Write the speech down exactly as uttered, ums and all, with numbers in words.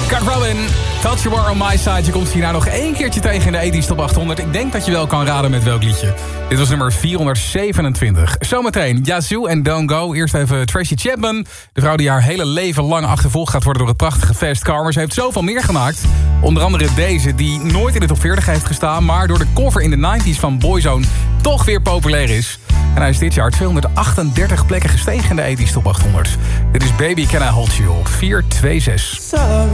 Kat Robin, Thought You Were On My Side. Je komt hier nou nog één keertje tegen in de ethisch Top achthonderd. Ik denk dat je wel kan raden met welk liedje. Dit was nummer vierhonderdzevenentwintig. Zometeen Yazoo en Don't Go. Eerst even Tracy Chapman. De vrouw die haar hele leven lang achtervolgd gaat worden door het prachtige Fast Car. Maar ze heeft zoveel meer gemaakt. Onder andere deze, die nooit in de top veertig heeft gestaan, maar door de cover in de negentig van Boyzone toch weer populair is. En hij is dit jaar tweehonderdachtendertig plekken gestegen in de ethisch Top achthonderd. Dit is Baby Can I Hold You op vier twee zes.